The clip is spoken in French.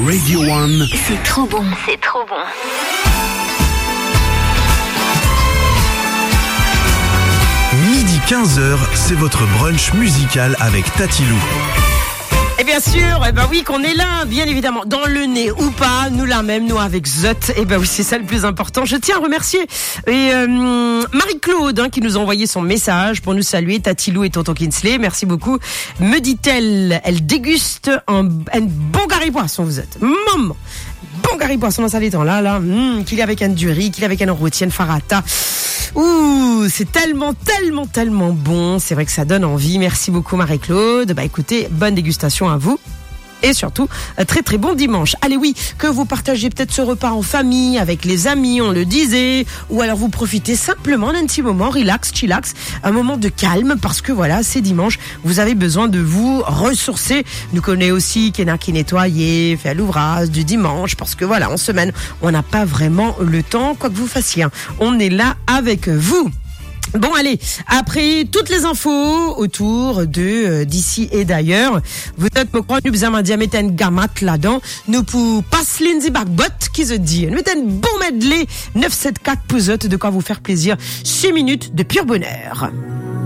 Radio One. C'est trop bon, c'est trop bon. Midi 15h, c'est votre brunch musical avec Tatilou. Et bien sûr, oui qu'on est là, bien évidemment, dans le nez ou pas, nous là même, nous avec Zot, oui c'est ça le plus important. Je tiens à remercier Marie-Claude qui nous a envoyé son message pour nous saluer, Tatilou et Tonton Kinsley, merci beaucoup. Me dit-elle, elle déguste un bon gari poisson, vous êtes, maman. Bon gari poisson dans sa détente là, qu'il y a avec un du riz, qu'il y a avec un rôti, un farata. Ouh, c'est tellement bon. C'est vrai que ça donne envie. Merci beaucoup Marie-Claude. Écoutez, bonne dégustation à vous. Et surtout, très bon dimanche. Allez oui, que vous partagez peut-être ce repas en famille, avec les amis, on le disait. Ou alors vous profitez simplement d'un petit moment, relax, chillax, un moment de calme, parce que voilà, c'est dimanche, vous avez besoin de vous ressourcer. Nous connaissons aussi Kéna qui nettoyait, fait l'ouvrage du dimanche, parce que voilà, en semaine, on n'a pas vraiment le temps, quoi que vous fassiez. On est là avec vous. Bon allez, après toutes les infos autour de d'ici et d'ailleurs, vous êtes me croire nous besoin de mettre un gamat là-dedans, nous pour passer Lindsay Backbot qui se dit, nous mettons un bon medley 974 pour de quoi vous faire plaisir, 6 minutes de pur bonheur.